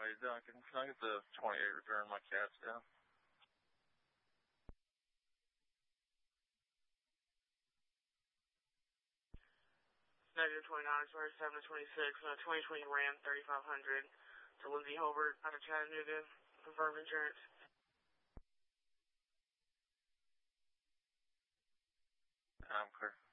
How you doing? Can I get the 28 return my cats down? Negative 29, sorry, 7 to 26, 2020 Ram 3500 to Lindsay Holbert out of Chattanooga. Confirm insurance. I'm clear.